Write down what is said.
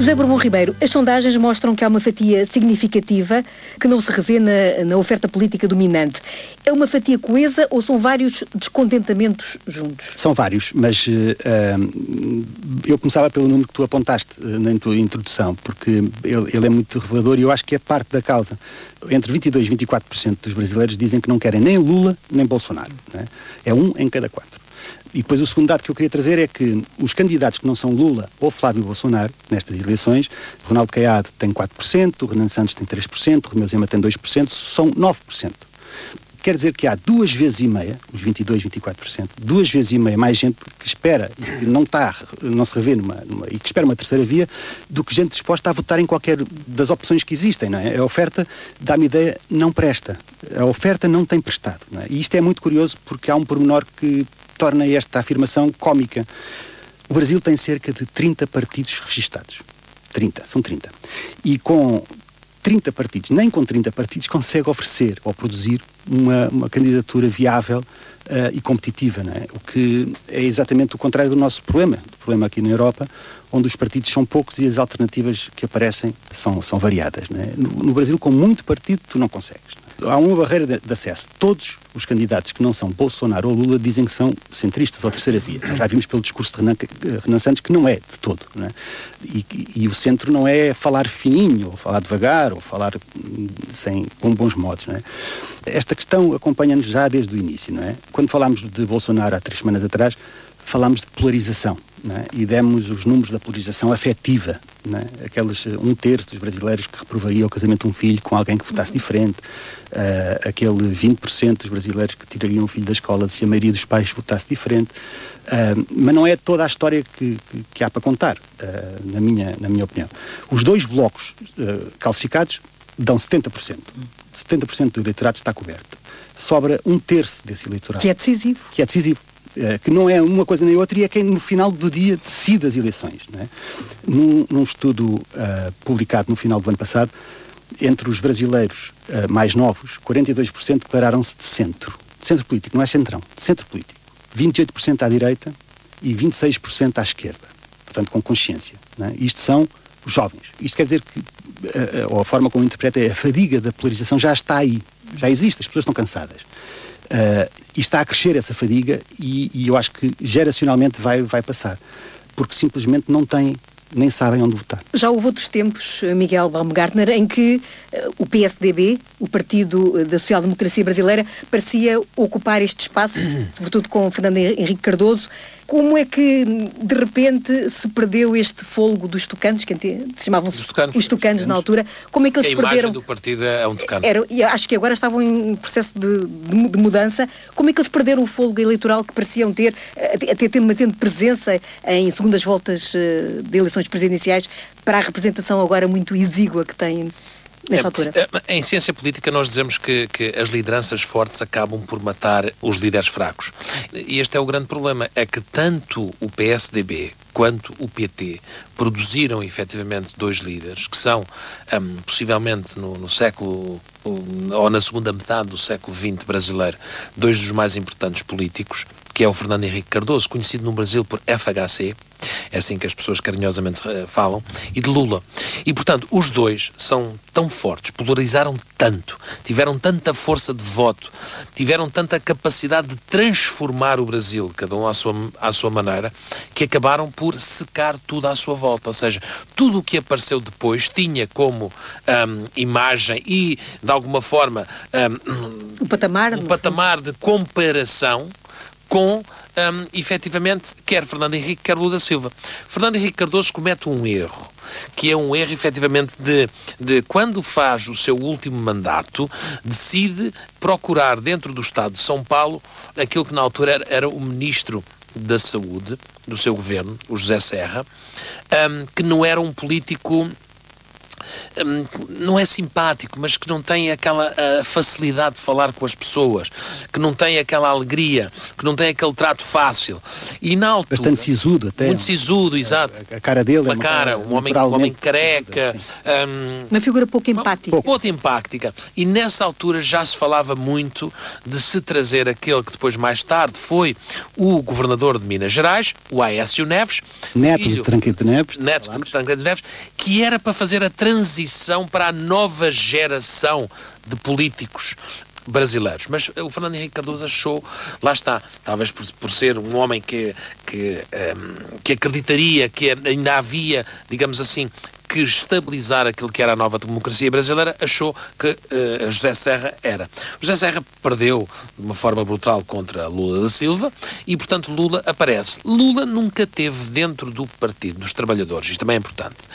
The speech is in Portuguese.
José Bourbon Ribeiro, as sondagens mostram que há uma fatia significativa que não se revê na oferta política dominante. É uma fatia coesa ou são vários descontentamentos juntos? São vários, mas eu começava pelo número que tu apontaste na tua introdução, porque ele é muito revelador e eu acho que é parte da causa. Entre 22% e 24% dos brasileiros dizem que não querem nem Lula nem Bolsonaro. Não é? É 1 em cada 4. E depois o segundo dado que eu queria trazer é que os candidatos que não são Lula ou Flávio Bolsonaro, nestas eleições, Ronaldo Caiado tem 4%, o Renan Santos tem 3%, o Romeu Zema tem 2%, são 9%. Quer dizer que há 2,5 vezes, os 22%, 24%, 2,5 vezes mais gente que espera e que não se revê e que espera uma terceira via, do que gente disposta a votar em qualquer das opções que existem, não é? A oferta, dá-me ideia, não presta. A oferta não tem prestado, não é? E isto é muito curioso porque há um pormenor que torna esta afirmação cómica. O Brasil tem cerca de 30 partidos registados. São 30. E com 30 partidos, nem com 30 partidos consegue oferecer ou produzir uma candidatura viável e competitiva, não é? O que é exatamente o contrário do nosso problema, aqui na Europa, onde os partidos são poucos e as alternativas que aparecem são variadas, não é? No Brasil, com muito partido, tu não consegues. Há uma barreira de acesso. Todos os candidatos que não são Bolsonaro ou Lula dizem que são centristas ou terceira via. Já vimos pelo discurso de Renan Santos que não é de todo, não é? E o centro não é falar fininho, ou falar devagar, ou falar com bons modos, não é? Esta questão acompanha-nos já desde o início, não é? Quando falámos de Bolsonaro há 3 semanas atrás, falámos de polarização, não é? E demos os números da polarização afetiva, não é? Aqueles 1/3 dos brasileiros que reprovaria o casamento de um filho com alguém que votasse diferente, aquele 20% dos brasileiros que tirariam um filho da escola se a maioria dos pais votasse diferente, mas não é toda a história que há para contar, na minha opinião. Os 2 blocos calcificados dão 70%. 70% do eleitorado está coberto. Sobra 1/3 desse eleitorado. Que é decisivo. Que não é uma coisa nem outra e é quem no final do dia decide as eleições, não é? Num estudo publicado no final do ano passado, entre os brasileiros mais novos, 42% declararam-se de centro político, não é centrão, de centro político, 28% à direita e 26% à esquerda, portanto com consciência, não é? Isto são os jovens. Isto quer dizer que, ou a forma como interpreta é, a fadiga da polarização já está aí, já existe, as pessoas estão cansadas. E está a crescer essa fadiga e eu acho que geracionalmente vai passar, porque simplesmente não têm, nem sabem onde votar. Já houve outros tempos, Miguel Baumgartner, em que o PSDB, o Partido da Social Democracia Brasileira, parecia ocupar este espaço, sobretudo com Fernando Henrique Cardoso. Como é que, de repente, se perdeu este fôlego dos tucanos, que chamavam-se os tucanos na altura? Como é que eles perderam? A imagem do partido é um tucano. E acho que agora estavam em processo de mudança. Como é que eles perderam o fôlego eleitoral que pareciam ter, até mantendo presença em segundas voltas de eleições presidenciais, para a representação agora muito exígua que têm nesta altura? Em ciência política nós dizemos que as lideranças fortes acabam por matar os líderes fracos. E este é o grande problema, é que tanto o PSDB quanto o PT produziram efetivamente 2 líderes que são, possivelmente no século, ou na segunda metade do século XX brasileiro, 2 dos mais importantes políticos, que é o Fernando Henrique Cardoso, conhecido no Brasil por FHC, é assim que as pessoas carinhosamente falam, e de Lula. E, portanto, os 2 são tão fortes, polarizaram tanto, tiveram tanta força de voto, tiveram tanta capacidade de transformar o Brasil, cada um à sua maneira, que acabaram por secar tudo à sua volta. Ou seja, tudo o que apareceu depois tinha como imagem e, de alguma forma, um patamar de comparação com, efetivamente, quer Fernando Henrique, quer Lula da Silva. Fernando Henrique Cardoso comete um erro, que é um erro, efetivamente, de quando faz o seu último mandato, decide procurar dentro do Estado de São Paulo aquilo que na altura era o Ministro da Saúde do seu governo, o José Serra, que não era um político não é simpático, mas que não tem aquela facilidade de falar com as pessoas, que não tem aquela alegria, que não tem aquele trato fácil. E na altura... Bastante sisudo até. Muito sisudo, exato. A cara dele é uma cara, um homem careca. Uma figura pouco empática. Pouco empática. E nessa altura já se falava muito de se trazer aquele que depois, mais tarde, foi o governador de Minas Gerais, o Aécio Neves. Neto de Tancredo Neves. Neto de Tancredo Neves, que era para fazer a transição para a nova geração de políticos brasileiros. Mas o Fernando Henrique Cardoso achou, lá está, talvez por ser um homem que acreditaria que ainda havia, digamos assim, que estabilizar aquilo que era a nova democracia brasileira, achou que José Serra era. José Serra perdeu de uma forma brutal contra Lula da Silva e, portanto, Lula aparece. Lula nunca teve dentro do Partido dos Trabalhadores, isto também é importante,